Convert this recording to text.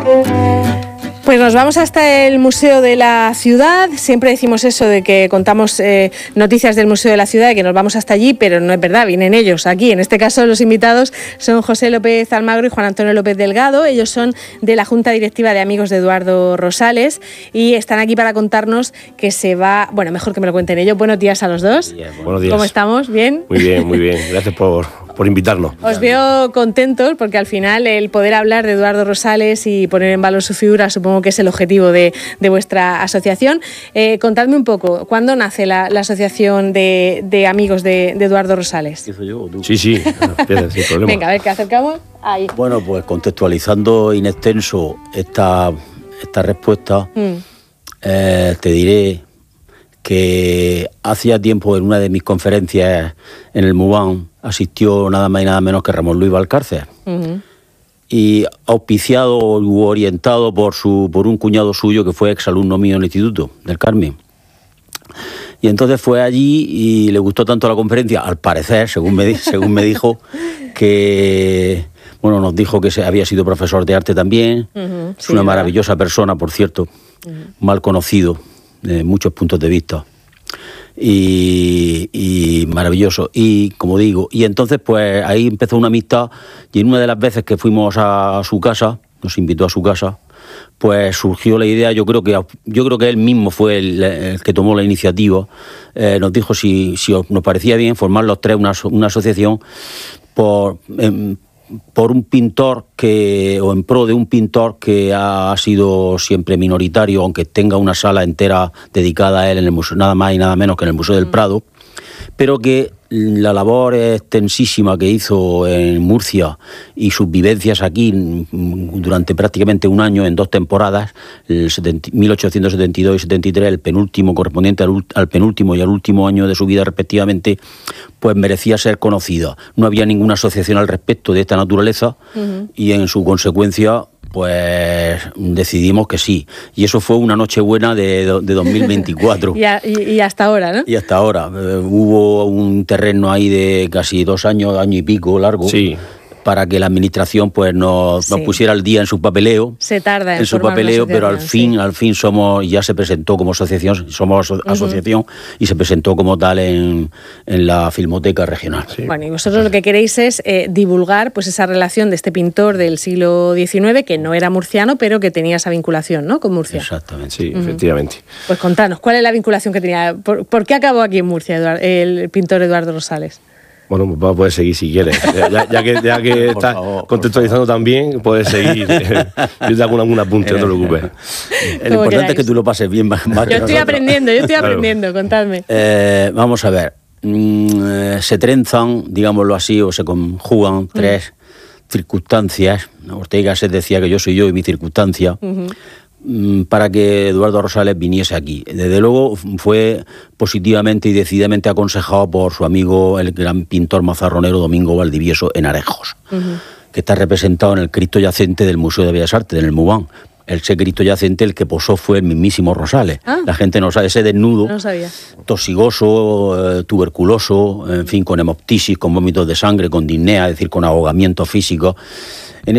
Pues nos vamos hasta el Museo de la Ciudad. Siempre decimos eso de que contamos noticias del Museo de la Ciudad y que nos vamos hasta allí, pero no es verdad, vienen ellos aquí. En este caso los invitados son José López Almagro y Juan Antonio López Delgado. Ellos son de la Junta Directiva de Amigos de Eduardo Rosales y están aquí para contarnos que se va... Bueno, mejor que me lo cuenten ellos. Buenos días a los dos. Buenos días. ¿Cómo estamos? ¿Bien? Muy bien, muy bien. Gracias por invitarnos. Os veo contentos porque al final el poder hablar de Eduardo Rosales y poner en valor su figura supongo que es el objetivo de vuestra asociación. Contadme un poco, ¿cuándo nace la asociación de amigos de Eduardo Rosales? ¿Hizo yo o tú? Sí, sin problema. Venga, a ver, ¿qué acercamos? Ahí. Bueno, pues contextualizando in extenso esta respuesta, te diré que hacía tiempo en una de mis conferencias en el MUBAN asistió nada más y nada menos que Ramón Luis Valcárcel. Y auspiciado u orientado por un cuñado suyo que fue exalumno mío en el Instituto del Carmen. Y entonces fue allí y le gustó tanto la conferencia, al parecer, según me dijo, que bueno, nos dijo que había sido profesor de arte también. Es una maravillosa persona, por cierto, mal conocido de muchos puntos de vista. Y maravilloso, y como digo, y entonces pues ahí empezó una amistad, y en una de las veces que fuimos a su casa, nos invitó a su casa, pues surgió la idea, yo creo que él mismo fue el que tomó la iniciativa, nos dijo si nos parecía bien formar los tres una asociación por un pintor o en pro de un pintor que ha sido siempre minoritario, aunque tenga una sala entera dedicada a él en el museo, nada más y nada menos que en el Museo del Prado, pero que la labor extensísima que hizo en Murcia y sus vivencias aquí durante prácticamente un año en 2 temporadas, el 1872 y 73, el penúltimo correspondiente al penúltimo y al último año de su vida respectivamente, pues merecía ser conocida. No había ninguna asociación al respecto de esta naturaleza y en su consecuencia pues decidimos que sí. Y eso fue una Nochebuena de 2024. y hasta ahora, ¿no? Y hasta ahora. Hubo un terreno ahí de casi 2 años, año y pico largo. Sí. Para que la administración pues nos pusiera al día en su papeleo. Se tarda en su papeleo, pero al fin ya se presentó como asociación, somos asociación y se presentó como tal en la Filmoteca Regional. Sí. Bueno, y vosotros lo que queréis es divulgar pues esa relación de este pintor del siglo XIX que no era murciano, pero que tenía esa vinculación, ¿no?, con Murcia. Exactamente. Sí, efectivamente. Pues contanos, ¿cuál es la vinculación que tenía? ¿Por qué acabó aquí en Murcia el pintor Eduardo Rosales? Bueno, pues vas a poder seguir si quieres. Ya que estás contextualizando también, puedes seguir. Yo te hago algún apunte, no te preocupes. Lo importante es que tú lo pases bien más Yo estoy aprendiendo, contadme. Vamos a ver. Se trenzan, digámoslo así, o se conjugan 3 circunstancias. Ortega y Gasset decía que yo soy yo y mi circunstancia. Para que Eduardo Rosales viniese aquí. Desde luego fue positivamente y decididamente aconsejado por su amigo, el gran pintor mazarronero Domingo Valdivieso, en Arejos, que está representado en el Cristo yacente del Museo de Bellas Artes, en el MUBAN. Ese Cristo yacente, el que posó fue el mismísimo Rosales. La gente no sabe, ese desnudo, tosigoso, tuberculoso, en fin, con hemoptisis, con vómitos de sangre, con disnea, es decir, con ahogamiento físico.